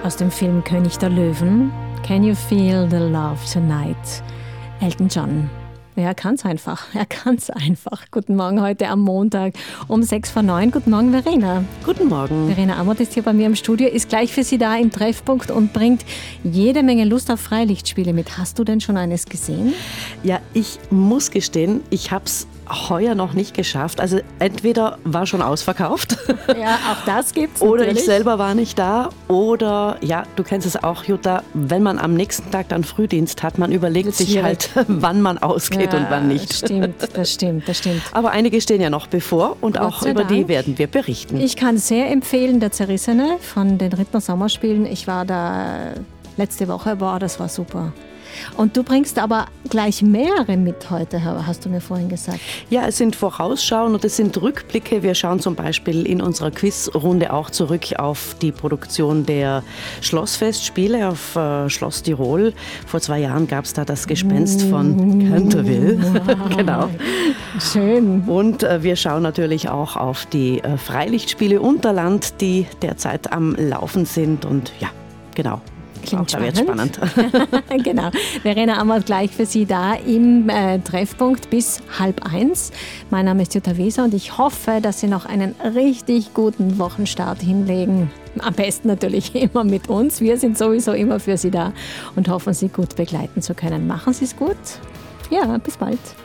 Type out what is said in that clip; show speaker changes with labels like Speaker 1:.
Speaker 1: aus dem Film König der Löwen. Can you feel the love tonight? Elton John. Ja, er kann's einfach. Er kann's einfach. Guten Morgen heute am Montag um 6:09. Guten Morgen, Verena.
Speaker 2: Guten Morgen.
Speaker 1: Verena Amott ist hier bei mir im Studio, ist gleich für Sie da im Treffpunkt und bringt jede Menge Lust auf Freilichtspiele mit. Hast du denn schon eines gesehen?
Speaker 2: Ja, ich muss gestehen, ich habe es heuer noch nicht geschafft. Also entweder war schon ausverkauft.
Speaker 1: Ja, auch das gibt's
Speaker 2: oder
Speaker 1: natürlich.
Speaker 2: Ich selber war nicht da. Oder, ja, du kennst es auch, Jutta, wenn man am nächsten Tag dann Frühdienst hat, man überlegt sich halt, wann man ausgeht und wann nicht.
Speaker 1: Das stimmt.
Speaker 2: Aber einige stehen ja noch bevor und
Speaker 1: Gott
Speaker 2: auch
Speaker 1: sei
Speaker 2: über die
Speaker 1: Dank.
Speaker 2: werden wir berichten.
Speaker 1: Ich kann sehr empfehlen, der Zerrissene von den Rittner Sommerspielen. Ich war da letzte Woche, das war super. Und du bringst aber gleich mehrere mit heute, hast du mir vorhin gesagt.
Speaker 2: Ja, es sind Vorausschauen und es sind Rückblicke. Wir schauen zum Beispiel in unserer Quizrunde auch zurück auf die Produktion der Schlossfestspiele auf Schloss Tirol. Vor 2 Jahren gab es da das Gespenst von Canterville. Genau.
Speaker 1: Schön.
Speaker 2: Und wir schauen natürlich auch auf die Freilichtspiele Unterland, die derzeit am Laufen sind. Und ja, genau.
Speaker 1: Klingt
Speaker 2: auch da wird spannend.
Speaker 1: Genau. Verena Amott gleich für Sie da im Treffpunkt bis 12:30. Mein Name ist Jutta Wieser und ich hoffe, dass Sie noch einen richtig guten Wochenstart hinlegen. Am besten natürlich immer mit uns. Wir sind sowieso immer für Sie da und hoffen, Sie gut begleiten zu können. Machen Sie es gut. Ja, bis bald.